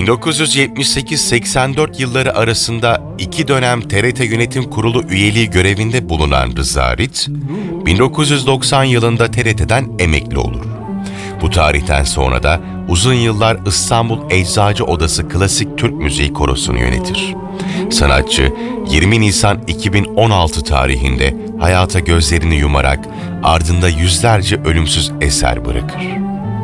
1978-84 yılları arasında 2 dönem TRT Yönetim Kurulu üyeliği görevinde bulunan Rıza Rit, 1990 yılında TRT'den emekli olur. Bu tarihten sonra da uzun yıllar İstanbul Eczacı Odası Klasik Türk Müziği Korosu'nu yönetir. Sanatçı 20 Nisan 2016 tarihinde hayata gözlerini yumarak ardında yüzlerce ölümsüz eser bırakır.